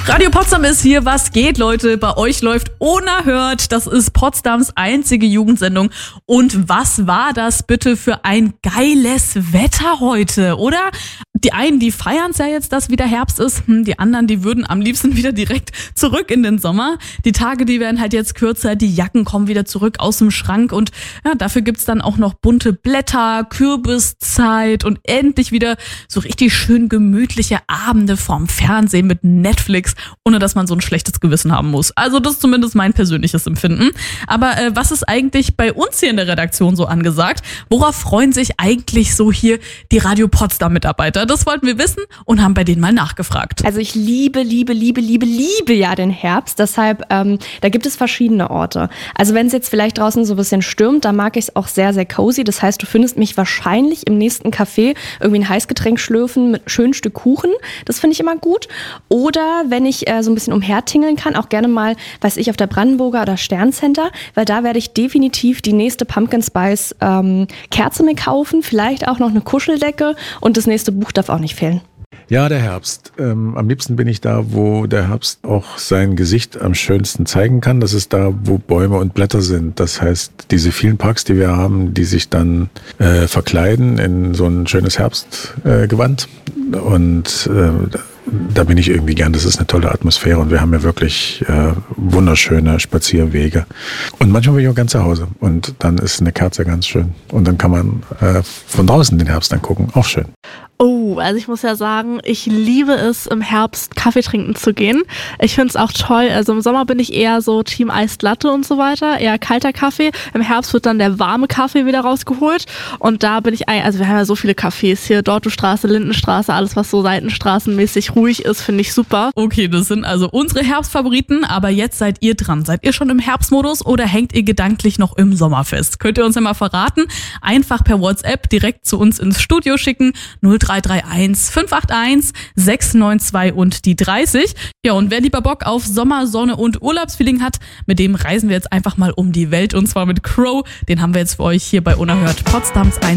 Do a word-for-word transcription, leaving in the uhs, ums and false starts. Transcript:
Radio Potsdam ist hier, was geht, Leute? Bei euch läuft Unerhört. Das ist Potsdams einzige Jugendsendung. Und was war das bitte für ein geiles Wetter heute, oder? Die einen, die feiern es ja jetzt, dass wieder Herbst ist. Die anderen, die würden am liebsten wieder direkt zurück in den Sommer. Die Tage, die werden halt jetzt kürzer. Die Jacken kommen wieder zurück aus dem Schrank. Und ja, dafür gibt's dann auch noch bunte Blätter, Kürbiszeit und endlich wieder so richtig schön gemütliche Abende vorm Fernsehen mit Netflix, ohne dass man so ein schlechtes Gewissen haben muss. Also das ist zumindest mein persönliches Empfinden. Aber äh, was ist eigentlich bei uns hier in der Redaktion so angesagt? Worauf freuen sich eigentlich so hier die Radio Potsdam-Mitarbeiter? Das wollten wir wissen und haben bei denen mal nachgefragt. Also ich liebe, liebe, liebe, liebe, liebe ja den Herbst. Deshalb, ähm, da gibt es verschiedene Orte. Also wenn es jetzt vielleicht draußen so ein bisschen stürmt, dann mag ich es auch sehr, sehr cozy. Das heißt, du findest mich wahrscheinlich im nächsten Café irgendwie ein Heißgetränk schlürfen mit einem schönen Stück Kuchen. Das finde ich immer gut. Oder wenn ich äh, so ein bisschen umhertingeln kann, auch gerne mal, weiß ich, auf der Brandenburger oder Sterncenter, weil da werde ich definitiv die nächste Pumpkin Spice ähm, Kerze mir kaufen, vielleicht auch noch eine Kuscheldecke und das nächste Buch darf auch nicht fehlen. Ja, der Herbst. Ähm, am liebsten bin ich da, wo der Herbst auch sein Gesicht am schönsten zeigen kann. Das ist da, wo Bäume und Blätter sind. Das heißt, diese vielen Parks, die wir haben, die sich dann äh, verkleiden in so ein schönes Herbstgewand. Äh, und äh, da bin ich irgendwie gern. Das ist eine tolle Atmosphäre und wir haben ja wirklich äh, wunderschöne Spazierwege. Und manchmal bin ich auch ganz zu Hause und dann ist eine Kerze ganz schön. Und dann kann man äh, von draußen den Herbst angucken. Auch schön. Oh, also ich muss ja sagen, ich liebe es, im Herbst Kaffee trinken zu gehen. Ich finde es auch toll. Also im Sommer bin ich eher so Team Iced Latte und so weiter, eher kalter Kaffee. Im Herbst wird dann der warme Kaffee wieder rausgeholt. Und da bin ich, also wir haben ja so viele Cafés hier, Dortustraße, Lindenstraße, alles was so seitenstraßenmäßig ruhig ist, finde ich super. Okay, das sind also unsere Herbstfavoriten, aber jetzt seid ihr dran. Seid ihr schon im Herbstmodus oder hängt ihr gedanklich noch im Sommer fest? Könnt ihr uns ja mal verraten? Einfach per WhatsApp direkt zu uns ins Studio schicken. null drei drei eins fünf acht eins sechs neun zwei und die dreißig. Ja, und wer lieber Bock auf Sommer, Sonne und Urlaubsfeeling hat, mit dem reisen wir jetzt einfach mal um die Welt und zwar mit Crow. Den haben wir jetzt für euch hier bei Unerhört Potsdams